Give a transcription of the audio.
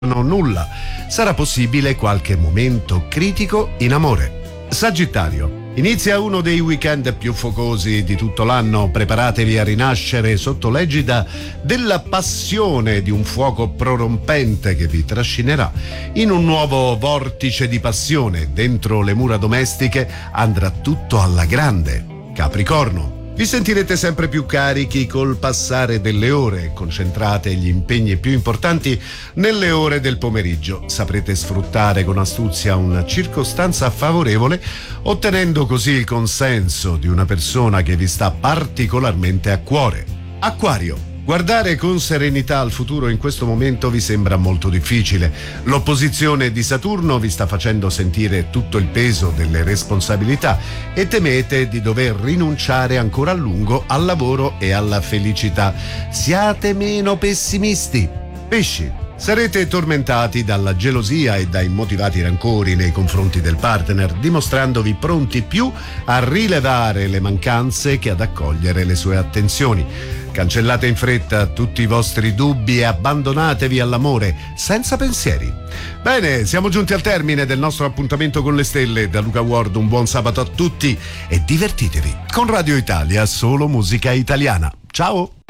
nulla. Sarà possibile qualche momento critico in amore. Sagittario. Inizia uno dei weekend più focosi di tutto l'anno. Preparatevi a rinascere sotto l'egida della passione di un fuoco prorompente che vi trascinerà in un nuovo vortice di passione. Dentro le mura domestiche andrà tutto alla grande. Capricorno. Vi sentirete sempre più carichi col passare delle ore. Concentrate gli impegni più importanti nelle ore del pomeriggio. Saprete sfruttare con astuzia una circostanza favorevole, ottenendo così il consenso di una persona che vi sta particolarmente a cuore. Acquario. Guardare con serenità al futuro in questo momento vi sembra molto difficile. L'opposizione di Saturno vi sta facendo sentire tutto il peso delle responsabilità e temete di dover rinunciare ancora a lungo al lavoro e alla felicità. Siate meno pessimisti. Pesci. Sarete tormentati dalla gelosia e da immotivati rancori nei confronti del partner, dimostrandovi pronti più a rilevare le mancanze che ad accogliere le sue attenzioni. Cancellate in fretta tutti i vostri dubbi e abbandonatevi all'amore senza pensieri. Bene, siamo giunti al termine del nostro appuntamento con le stelle. Da Luca Ward un buon sabato a tutti e divertitevi con Radio Italia, solo musica italiana. Ciao!